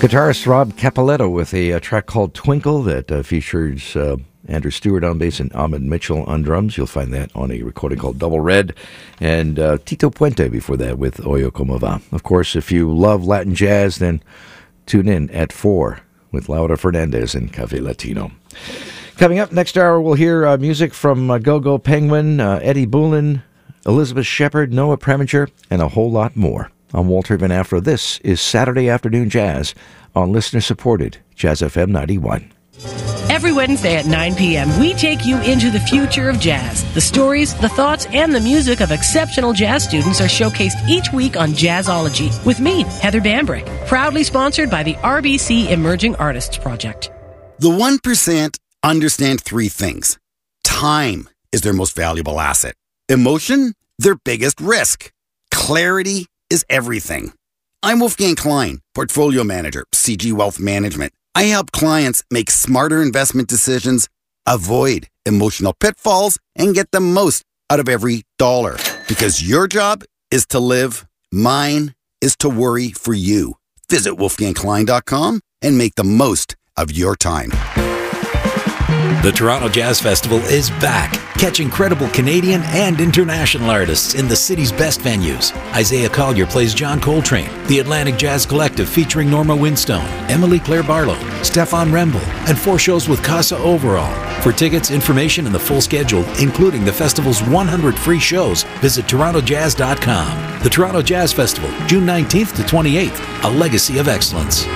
Guitarist Rob Capoletto with a track called Twinkle that features Andrew Stewart on bass and Ahmed Mitchell on drums. You'll find that on a recording called Double Red. And Tito Puente before that with Oyo Como Va. Of course, if you love Latin jazz, then tune in at 4 with Laura Fernandez and Cafe Latino. Coming up next hour, we'll hear music from Go-Go Penguin, Eddie Boulin, Elizabeth Shepard, Noah Preminger, and a whole lot more. I'm Walter Van Afro. This is Saturday Afternoon Jazz on listener-supported Jazz FM 91. Every Wednesday at 9 p.m., we take you into the future of jazz. The stories, the thoughts, and the music of exceptional jazz students are showcased each week on Jazzology with me, Heather Bambrick, proudly sponsored by the RBC Emerging Artists Project. The 1% understand three things. Time is their most valuable asset. Emotion, their biggest risk. Clarity is everything. I'm Wolfgang Klein, Portfolio Manager, CG Wealth Management. I help clients make smarter investment decisions, avoid emotional pitfalls, and get the most out of every dollar. Because your job is to live, mine is to worry for you. Visit wolfgangklein.com and make the most of your time. The Toronto Jazz Festival is back. Catch incredible Canadian and international artists in the city's best venues. Isaiah Collier plays John Coltrane, the Atlantic Jazz Collective featuring Norma Winstone, Emily Claire Barlow, Stefan Remble, and 4 shows with Casa Overall. For tickets, information, and the full schedule, including the festival's 100 free shows, visit torontojazz.com. The Toronto Jazz Festival, June 19th to 28th, a legacy of excellence.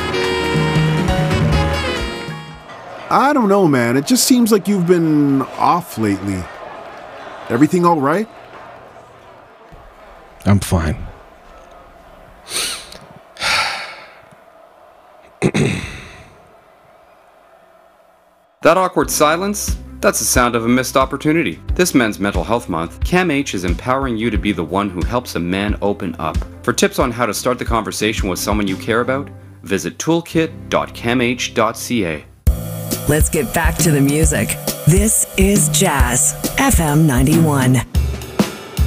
I don't know, man. It just seems like you've been off lately. Everything all right? I'm fine. That awkward silence? That's the sound of a missed opportunity. This Men's Mental Health Month, CAMH is empowering you to be the one who helps a man open up. For tips on how to start the conversation with someone you care about, visit toolkit.camh.ca. Let's get back to the music. This is Jazz FM 91.